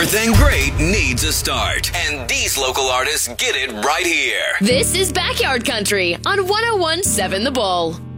Everything great needs a start, and these local artists get it right here. This is Backyard Country on 101.7 The Bull.